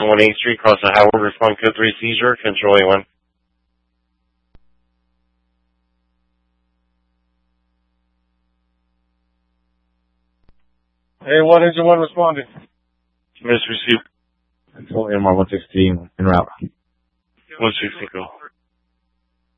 1 8th Street, cross the Howard, respond code 3 seizure, control A1. Hey, 1 Engine 1 responding. Miss receipt. Control AMR 116 en route. 160.